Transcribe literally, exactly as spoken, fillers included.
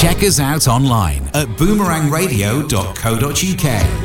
Check us out online at boomerang radio dot co dot uk.